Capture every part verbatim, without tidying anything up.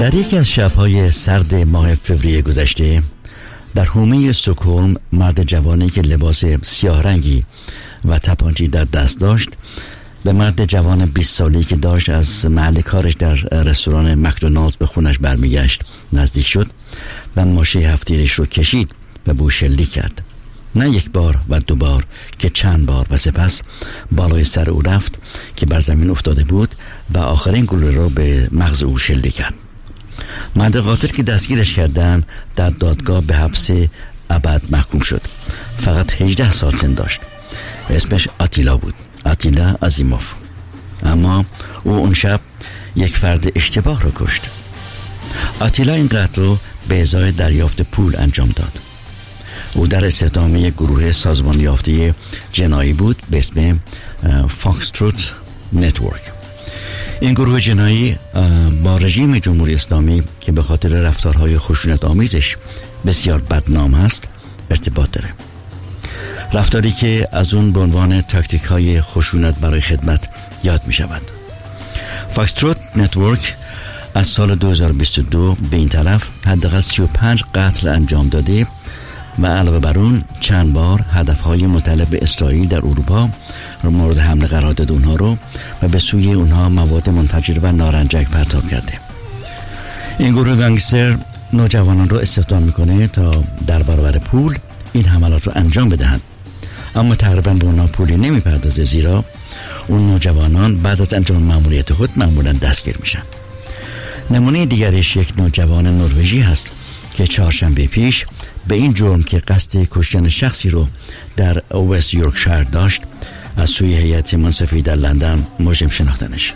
در یکی از شب‌های سرد ماه فوریه گذشته در حومه استکهلم مرد جوانی که لباس سیاه رنگی و تپانچه‌ای در دست داشت به مرد جوان بیست ساله‌ای که داشت از محل کارش در رستوران مکدونالدز به خونش برمیگشت نزدیک شد و ماشه هفتیرش رو کشید و به او شلیک کرد. نه یک بار و دو بار که چند بار و سپس بالای سر او رفت که بر زمین افتاده بود و آخرین گلوله رو به مغز او شلیک کرد. مرد قاتل که دستگیرش کردن در دادگاه به حبس ابد محکوم شد. فقط هجده سال سن داشت. اسمش آتیلا بود، آتیلا آزیموف. اما او اون شب یک فرد اشتباه رو کشت. آتیلا این قتل رو به ازای دریافت پول انجام داد. او در استخدام یک گروه سازمان یافته جنایی بود به اسم فاکستروت نتورک. این گروه جنایی با رژیم جمهوری اسلامی که به خاطر رفتارهای خشونت آمیزش بسیار بدنام است ارتباط داره. رفتاری که از اون به عنوان تاکتیک های خشونت برای خدمت یاد می شود. فاکستروت نتورک از سال دو هزار و بیست و دو به این طرف حداقل سی و پنج قتل انجام داده و علاوه بر اون چند بار هدفهای متعلق به اسرائیل در اروپا رو مورد حمله قرار داد اونها رو و به سوی اونها مواد منفجره و نارنجک پرتاب کرده. این گروه گانگستر نوجوانان رو استخدام میکنه تا در برابر پول این حملات رو انجام بدهند، اما تقریبا به اونها پولی نمیپردازه، زیرا اون نوجوانان بعد از انجام مأموریت خود معمولا دستگیر میشن. نمونه دیگرش یک نوجوان نروژی هست که چهارشنبه پیش به این جرم که قصد کشتن شخصی رو در وست یورکشایر داشت از سوی هیئت منصفی در لندن مجرم شناختنش.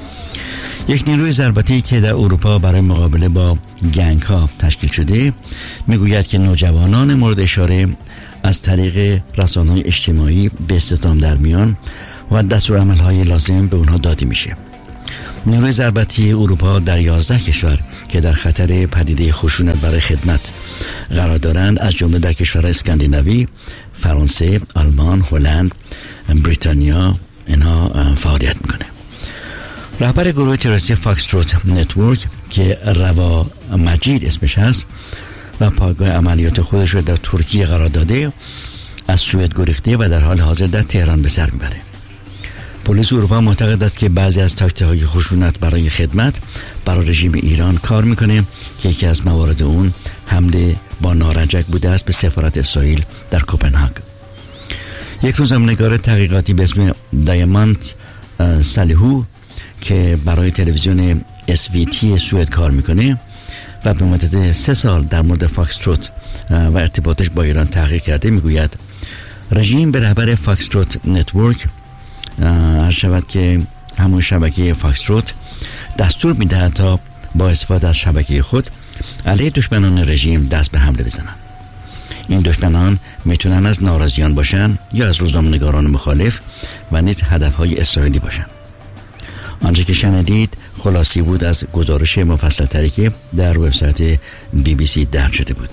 یک نیروی ضربتی که در اروپا برای مقابله با گنگ ها تشکیل شده میگوید که نوجوانان مورد اشاره از طریق رسانه‌های اجتماعی به استخدام در میان و دستورالعمل‌های لازم به اونها داده میشه. نیروی ضربتی اروپا در یازده کشور که در خطر پدیده خشونت برای خدمت قرار دارند از جمله در کشورهای اسکاندیناوی، فرانسه، آلمان، هلند، بریتانیا اینها فعالیت میکنه. رهبر گروه تروریستی فاکستروت نتورک که روا مجید اسمش هست و پایگاه عملیات خودش رو در ترکیه قرار داده از سوئد گریخته و در حال حاضر در تهران به سر میبره. پلیس اروپا معتقد است که بعضی از تاکتیک‌های خشونت برای خدمت برای رژیم ایران کار میکنه که یکی از موارد اون حمله با نارنجک بوده است به سفارت اسرائیل در کوپنهاگ. یک روزنامه‌نگار تحقیقاتی به اسم دایماند سالیهو که برای تلویزیون اس وی تی سوئد کار میکنه و به مدت سه سال در مورد فاکستروت و ارتباطش با ایران تحقیق کرده میگوید رژیم به رهبر فاکستروت نتورک هر شود که همون شبکه فاکستروت دستور میدهد تا با استفاده از شبکه خود علیه دشمنان رژیم دست به حمله بزنند. این دشمنان میتونن از ناراضیان باشن یا از روزنامه‌نگاران مخالف و نیز هدفهای اسرائیلی باشن. آنچه که شنیدید خلاصی بود از گزارش مفصل تری که در وبسایت بی بی سی درج شده بود.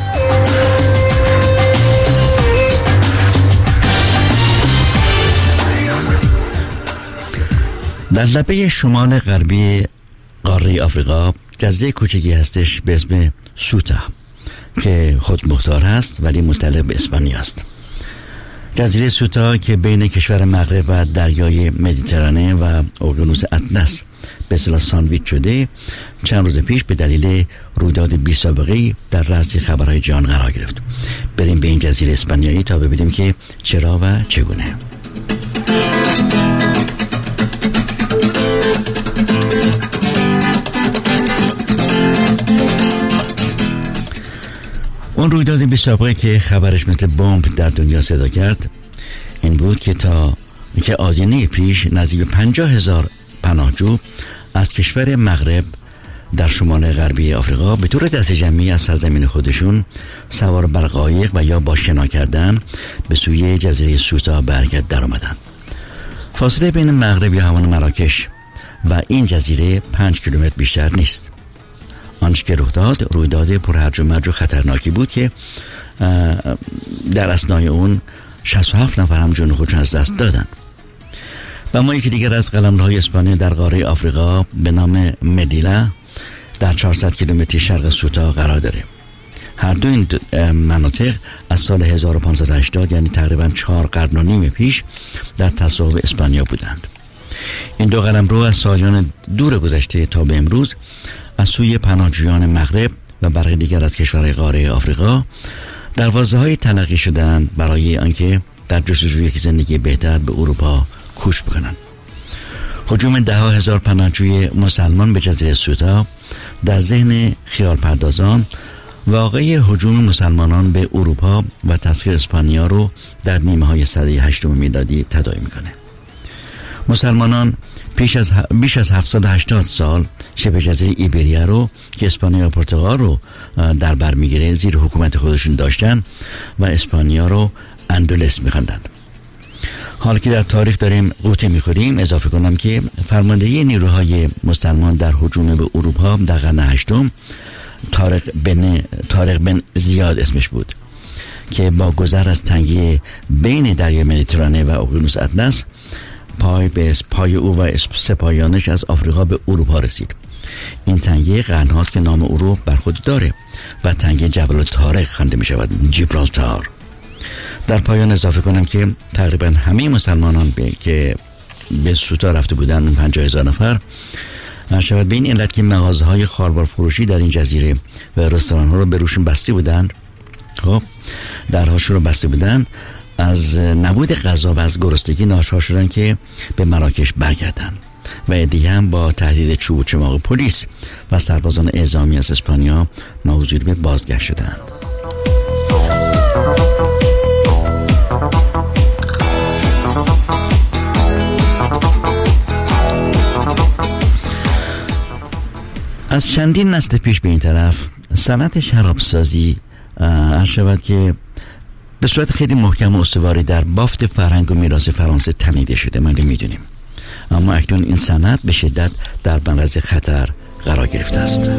در لبه شمال غربی قاره آفریقا جزیره کوچکی هستش به اسم سوتا که خود مختار هست ولی متعلق به اسپانیا است. جزیره سوتا که بین کشور مغرب و دریای مدیترانه و اقیانوس اطلس به اصطلاح ساندویچ شده چند روز پیش به دلیل رویداد بی سابقه‌ای در رأس خبرهای جهان قرار گرفت. بریم به این جزیره اسپانیایی تا ببینیم که چرا و چگونه. اون رویداد بی سابقه که خبرش مثل بمب در دنیا صدا کرد این بود که تا که آذینه پیش نزدیک پنجاه هزار پناهجو از کشور مغرب در شمال غربی آفریقا به طور دست جمعی از سرزمین خودشون سوار بر قایق و یا با شنا کردن به سوی جزیره سوتا به حرکت در آمدند. فاصله بین مغرب یا همان مراکش و این جزیره پنج کیلومتر بیشتر نیست. آنچه که رخ داد رویداد پرهرج و مرج و خطرناکی بود که در اثنای اون شصت و هفت نفر هم جون خودشون از دست دادن. و ما یکی دیگر از قلمروهای اسپانیا در قاره آفریقا به نام مدیلا در چهارصد کیلومتر شرق سوتا قرار داره. هر دو این مناطق از سال هزار و پانصد و هشتاد یعنی تقریبا چهار قرن و نیم پیش در تصاحب اسپانیا بودند. این دو قلمرو از سالیان دور گذشته تا به امروز از سوی پناهجویان مغرب و برخی دیگر از کشورهای قاره آفریقا دروازه‌های تلقی شدند برای آنکه در جستجوی یک زندگی بهتر به اروپا کوچ بکنند. هجوم ده ها هزار پناهجوی مسلمان به جزیره سوتا در ذهن خیال پردازان واقعی هجوم مسلمانان به اروپا و تسخیر اسپانیا رو در نیمه های سده هشتم میلادی تداعی میکنه. مسلمانان پیش از بیش از هفتصد و هشتاد سال شبه جزیره ایبریا رو که اسپانیا و پرتغال رو در بر میگیره زیر حکومت خودشون داشتن و اسپانیا رو اندلس میخوندند. حالا که در تاریخ داریم قوطه میخوریم اضافه کنم که فرماندهی نیروهای مسلمان در هجوم به اروپا در قرن هشتم طارق بن طارق بن زیاد اسمش بود که با گذر از تنگه بین دریای مدیترانه و اقیانوس اطلس پای به پای او و سپاهیانش از آفریقا به اروپا رسید. این تنگه قرن‌هاست که نام او رو بر خود داره و تنگه جبل طارق خوانده می شود، جیبرالتار. در پایان اضافه کنم که تقریبا همه مسلمانان به که به سوتا رفته بودند، اون پنجاه هزار نفر، شاید به این علت که مغازه‌های خاربار فروشی در این جزیره و رستوران‌ها رو به روشون بسته بودند، خب درهاشون رو بسته بودند، از نبود غذا و از گرسنگی ناچار شدن که به مراکش برگردن و عده‌ای هم با تهدید چوب و چماق پلیس و سربازان اعزامی از اسپانیا ناگزیر به بازگشت شدند. از چندین نسل پیش به این طرف صنعت شرابسازی عرض شود که به صورت خیلی محکم و استواری در بافت فرهنگ و میراث فرانسه تنیده شده، ما میدونیم. اما اکنون این صنعت به شدت در معرض خطر قرار گرفته است.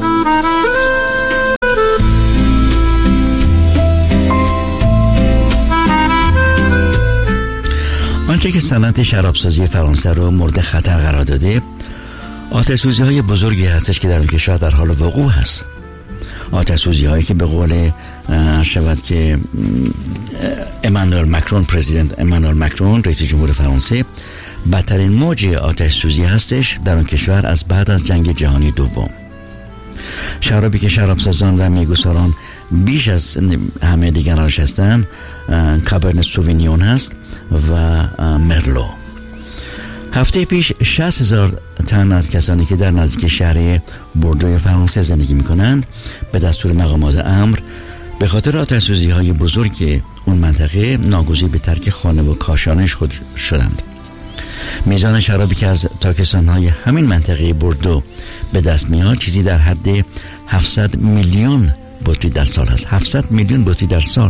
آنچه که صنعت شرابسازی فرانسه رو مورد خطر قرار داده آتش‌سوزی های بزرگی هستش که در اون کشور در حال وقوع هست. آتش‌سوزی هایی که به قول شود که امانوئل مکرون، پرزیدنت امانوئل مکرون رئیس جمهور فرانسه، بدترین موج آتش‌سوزی هستش در اون کشور از بعد از جنگ جهانی دوم. شرابی که شرابسازان و میگساران بیش از همه دیگرانش هستند کابرنت سووینیون هست و مرلو. هفته پیش شصت هزار تن از کسانی که در نزدیک شهر بوردو فرانسه زندگی میکنند به دستور مقامات امر به خاطر آتش‌سوزی های بزرگ اون منطقه ناگزیر به ترک خانه و کاشانش خود شدند. میزان شرابی که از تاکستان های همین منطقه بوردو به دست میاد چیزی در حد هفتصد میلیون بطری در سال هست. هفتصد میلیون بطری در سال.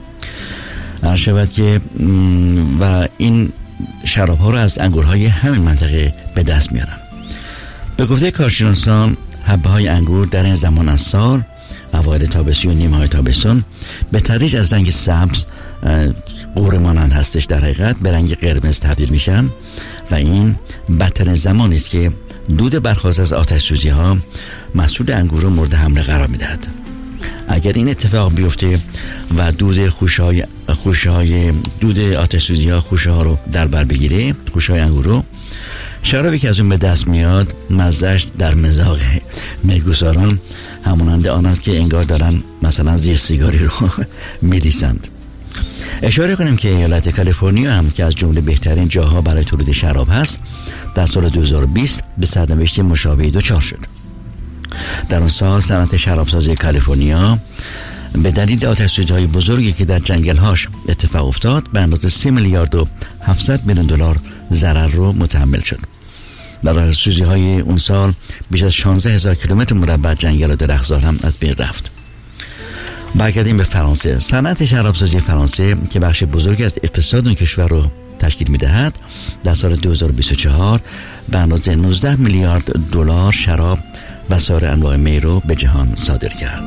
عرض شود که و این شراب ها رو از انگورهای همین منطقه به دست میارن. به گفته کارشناسان حبه های انگور در این زمان از سال، اوایل تابستون و نیمه های تابستون، به تدریج از رنگ سبز قوره مانند هستش در حقیقت به رنگ قرمز تبدیل میشن و این بدترین زمانی است که دود برخاست از آتش سوزی ها مسئول انگور رو مورد حمله قرار میدهد. اگر این اتفاق بیفته و دود خوشهای خوشهای دود آتش سوزی ها خوشه ها رو در بر بگیره، خوشه های انگور رو، شرابی که از اون به دست میاد مزهش در مذاق میگساران همونند آن است که انگار دارن مثلا زیر سیگاری رو میدیسند. اشاره کنیم که ایالت کالیفرنیا هم که از جمله بهترین جاها برای تولید شراب هست در سال دو هزار و بیست به سرنوشت مشابهی دچار شد. در اون سال صنعت شرابسازی کالیفرنیا به دلیل آتش‌سوزی‌های بزرگی که در جنگل‌هاش اتفاق افتاد به اندازه سه میلیارد و هفتصد میلیون دلار ضرر رو متحمل شد. در آتش‌سوزی‌های اون سال بیش از شانزده هزار کیلومتر مربع جنگل و درختزار هم از بین رفت. برگردیم به فرانسه. صنعت شرابسازی فرانسه که بخش بزرگی از اقتصاد اون کشور رو تشکیل می‌دهد در سال دو هزار و بیست و چهار به اندازه نوزده میلیارد دلار شراب و سایر انواع می رو به جهان صادر کرد.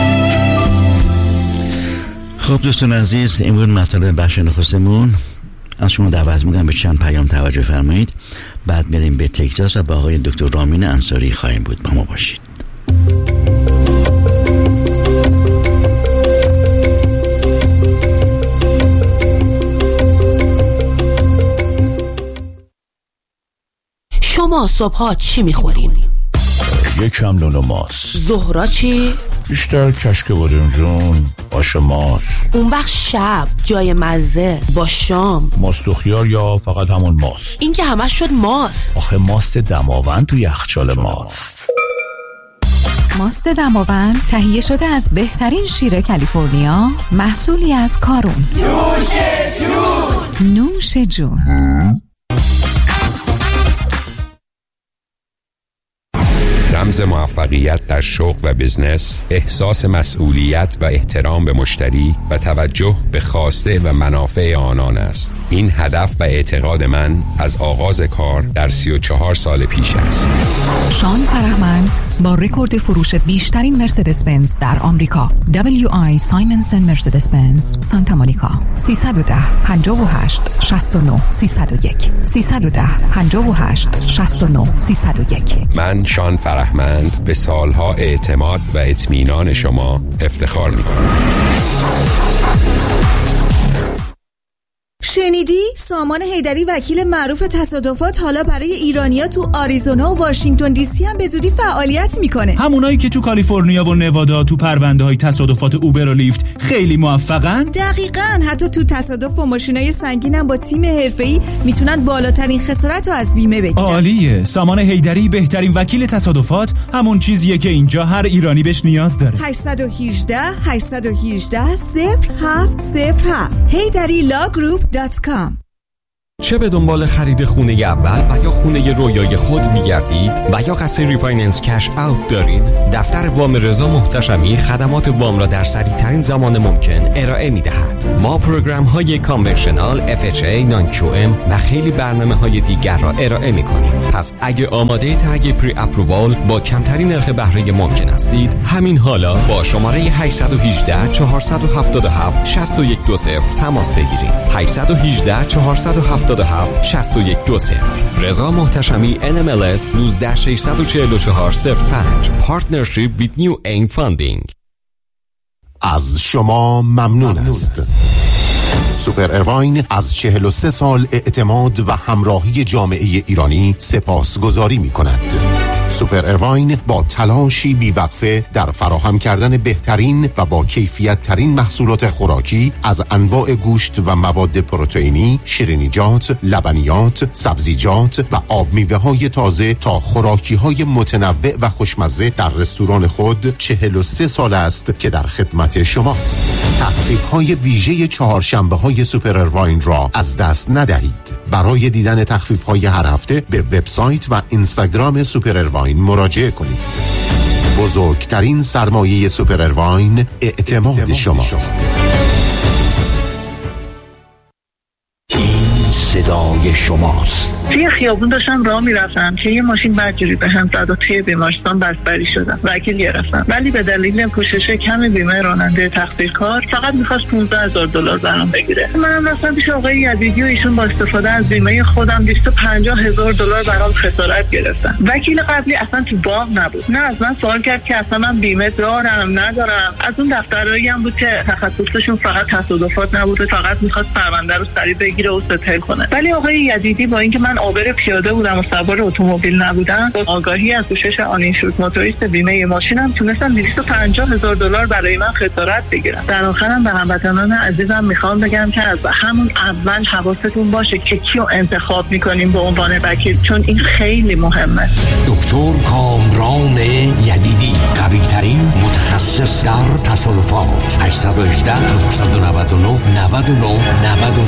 خب دوستان عزیز، این بود مطالب بخش نخستمون از شما دعوت میکنم به چند پیام توجه فرمایید. بعد میریم به تگزاس و با آقای دکتر رامین انصاری خواهیم بود. با ما باشید. شما صبحا چی میخورین؟ یکم نون و ماست. ظهرا چی؟ بیشتر کشک بادمجون، آش ماست. اون وقت شب جای مزه با شام ماست و خیار یا فقط همون ماست؟ این که همش شد ماست. آخه ماست دماوند تو یخچال ماست. ماست دماوند تهیه شده از بهترین شیر کالیفرنیا، محصولی از کارون. نوش جون. نوش جون. رمز موفقیت در شغل و بزنس، احساس مسئولیت و احترام به مشتری و توجه به خواسته و منافع آنان است. این هدف و اعتقاد من از آغاز کار در سی و چهار سال پیش است. شان فرهمند با رکورد فروش بیشترین مرسدس بنز در آمریکا، دبلیو آی سایمنسن مرسدس بنز سانتا مونیکا. سیصد و ده پنجاه و هشت شصت و نه سیصد و یک سیصد و ده پنجاه و هشت شصت و نه سیصد و یک. من شان فرهمند به سالها اعتماد و اطمینان شما افتخار می‌کنم. شنیدی؟ سامان حیدری وکیل معروف تصادفات حالا برای ایرانیا تو آریزونا و واشنگتن دی سی هم به زودی فعالیت میکنه. همونایی که تو کالیفرنیا و نوادا تو پرونده های تصادفات اوبر و لیفت خیلی موفقن؟ دقیقاً. حتی تو تصادف با ماشینای سنگین هم با تیم حرفه‌ای میتونن بالاترین خسارت رو از بیمه بگیرن. عالیه. سامان حیدری بهترین وکیل تصادفات همون چیزیه که اینجا هر ایرانی بهش نیاز داره. هشت یک هشت هشت یک هشت صفر هفت صفر هفت حیدری لا گروپ دات کام. چه به دنبال خرید خونه اول و یا خونه رویای خود می‌گردید و یا قصد ریفایننس کش اوت دارین؟ دفتر وام رضا محتشمی خدمات وام را در سریع‌ترین زمان ممکن ارائه می‌دهد. ما پروگرام‌های کانونشنال، اف اچ ای، نان کیو ام و خیلی برنامه‌های دیگر را ارائه می‌کنیم. پس اگه آماده تگ پری اپرووال با کمترین نرخ بهره ممکن هستید، همین حالا با شماره هشت یک هشت چهار هفت هفت شش یک دو صفر تماس بگیرید. هشت یک هشت چهار هفت هفت شش یک دو صفر. رضا محتشمی ان ام ال اس یک نه شش چهار چهار صفر پنج. پارتنرشیپ with New Aim Funding. از شما ممنون است. سوپر اروین از چهل و سه سال اعتماد و همراهی جامعه ایرانی سپاسگزاری می کند. سوپر اروین با تلاشی بیوقفه در فراهم کردن بهترین و با کیفیت ترین محصولات خوراکی از انواع گوشت و مواد پروتئینی، شیرینیجات، لبنیات، سبزیجات و آب میوه های تازه تا خوراکی های متنوع و خوشمزه در رستوران خود چهل و سه سال است که در خدمت شماست. تخفیف های ویژه چهارشنبه های سوپر اروین را از دست ندهید. برای دیدن تخفیف های هر هفته به وبسایت و اینستاگرام سوپر اروین مراجعه کنید. بزرگترین سرمایه سوپر اروین اعتماد شماست. این صدای شماست. توی خیابون داشتم راه میرفتم که یه ماشین بدجوری به هم زد و توی بیمارستان بستری شدم. وکیل گرفتم ولی به دلیل پوشش کم بیمه راننده تقصیرکار فقط میخواست پانزده هزار دلار برام بگیره. منم رفتم پیش آقای یزیدی و ایشون با استفاده از بیمه خودم دویست و پنجاه هزار دلار برام خسارت گرفتن. وکیل قبلی اصلا تو باغ نبود. نه از من سوال کرد که اصلا من بیمه دارم ندارم. از اون دفترایی هم بود که تخصصشون فقط تصادفات نبود، فقط میخواست پرونده رو سریع بگیره و ستل کنه. ولی آقای یزیدی با اینکه من آبر پیاده بودم و سوار اتومبیل نبودم، با آگاهی از پوشش آنینشورد موتوریست بیمه ماشینم تونستم دویست و پنجاه هزار دلار برای من خسارت بگیرم. در آخرم به هموطنان عزیزم میخوام بگم که از همون اول حواستون باشه که کیو انتخاب میکنیم به عنوان وکیل، چون این خیلی مهمه. دکتر کامران یدیدی، قوی ترین متخصص در تصادفات. هشت یک هشت نه نه نه نه نه